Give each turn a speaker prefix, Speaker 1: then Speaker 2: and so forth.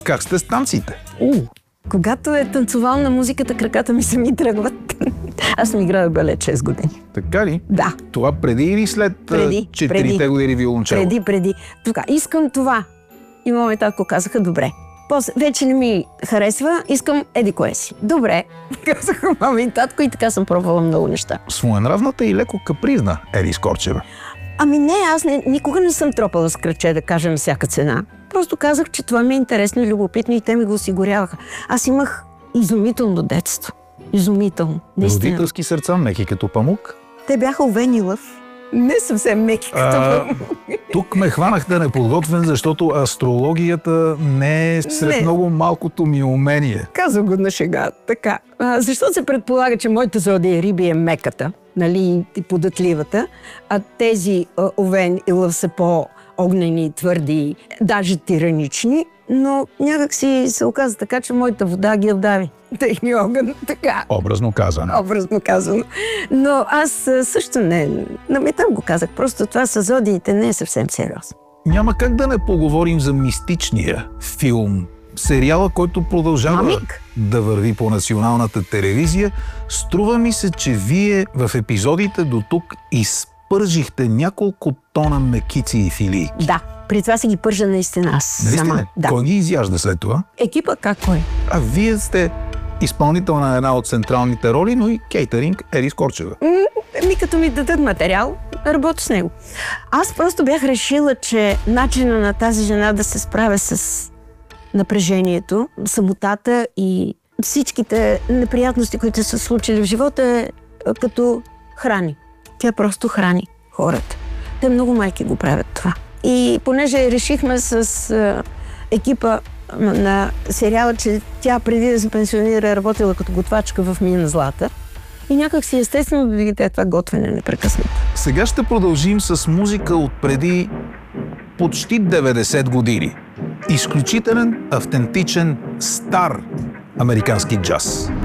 Speaker 1: Как сте с танците?
Speaker 2: Когато е танцувална музиката, краката ми сами тръгват. Аз съм играла балет 6 години.
Speaker 1: Така ли?
Speaker 2: Да.
Speaker 1: Това преди или след 4-те години виолончело?
Speaker 2: Преди. Тука, искам това. И моят татко казаха, добре. После, вече не ми харесва, искам еди кое си. Добре, казаха мама и татко и така съм пробвала много неща.
Speaker 1: Своенравната и леко капризна Елис Корчева.
Speaker 2: Ами не, аз никога не съм тропала с кръче, да кажа, на всяка цена. Просто казах, че това ми е интересно и любопитно и те ми го осигуряваха. Аз имах изумително детство. Изумително. Наистина.
Speaker 1: Родителски сърца, меки като памук.
Speaker 2: Те бяха овени лъв. Не съвсем меки като памук.
Speaker 1: Тук ме хванахте неподготвен, защото астрологията не е сред много малкото ми умение.
Speaker 2: Казвам го на шега. Така. Защо се предполага, че моята зодия Риби е меката, нали, и податливата, а тези овен и лъв са по-огнени, твърди, даже тиранични, но някак си се оказа така, че моята вода ги обдави. Техни огън, така.
Speaker 1: Образно казано.
Speaker 2: Образно казано. Но аз също не. Там го казах. Просто това с зодиите не е съвсем сериозно.
Speaker 1: Няма как да не поговорим за мистичния филм. Сериала, който продължава да върви по националната телевизия. Струва ми се, че вие в епизодите до тук изпържихте няколко тона мекици и филийки.
Speaker 2: Да. При това си ги пържа наистина аз.
Speaker 1: Наистина?
Speaker 2: Да.
Speaker 1: Кой ги изяжда след това?
Speaker 2: Екипа какво е?
Speaker 1: А вие сте изпълнител на една от централните роли, но и кейтеринг Елис Корчева.
Speaker 2: Като ми дадат материал, работя с него. Аз просто бях решила, че начина на тази жена да се справя с напрежението, самотата и всичките неприятности, които са случили в живота, е като храни. Тя просто храни хората. Те много майки го правят това. И понеже решихме с екипа на сериала, че тя преди да се пенсионира е работила като готвачка в Мина Злата. И някак си естествено да видите това готвене непрекъснато.
Speaker 1: Сега ще продължим с музика от преди почти 90 години. Изключителен, автентичен, стар американски джаз.